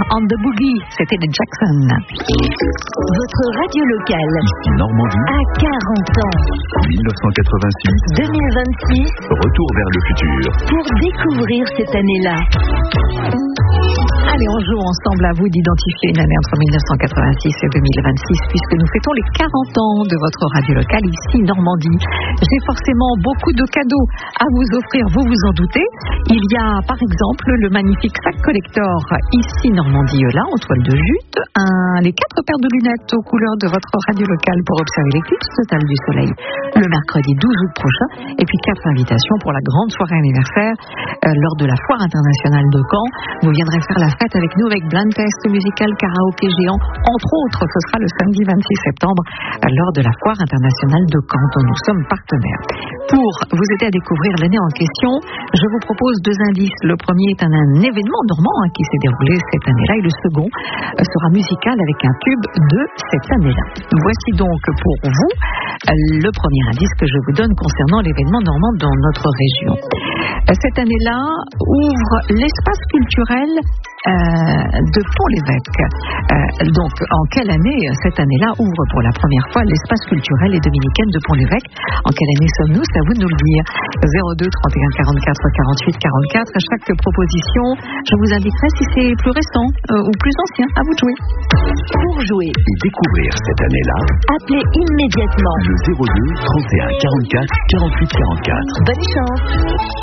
on the Boogie, c'était les Jackson. Votre radio locale. Ici Normandie. À 40 ans. 1986. 2026. Retour vers le futur. Pour découvrir cette année-là. Allez, on joue ensemble à vous d'identifier une année entre 1986 et 2026, puisque nous fêtons les 40 ans de votre radio locale ici Normandie. J'ai forcément beaucoup de cadeaux à vous offrir, vous vous en doutez. Il y a par exemple le magnifique sac collector ici Normandie là, en toile de jute, les 4 paires de lunettes aux couleurs de votre radio locale pour observer l'éclipse totale du soleil le mercredi 12 août prochain, et puis 4 invitations pour la grande soirée anniversaire lors de la foire internationale de Caen. Vous viendrez faire la fête avec nous avec blind test musical, karaoké géant, entre autres. Ce sera le samedi 26 septembre lors de la foire internationale de Caen dont nous sommes partenaires. Pour vous aider à découvrir l'année en question, je vous propose 2 indices. Le premier est un événement normand qui s'est déroulé cette année-là, et le second sera musical avec un tube de cette année-là. Voici donc pour vous le premier indice que je vous donne concernant l'événement normand dans notre région. Cette année-là ouvre l'espace culturel de Pont-l'Évêque. Donc, en quelle année, cette année-là, ouvre pour la première fois l'espace culturel et dominicain de Pont-l'Évêque? En quelle année sommes-nous? C'est à vous de nous le dire. 02 31 44 48 44. À chaque proposition, je vous indiquerai si c'est plus récent ou plus ancien. À vous de jouer. Pour jouer et découvrir cette année-là, appelez immédiatement le 02 31 44 48 44. Bonne chance.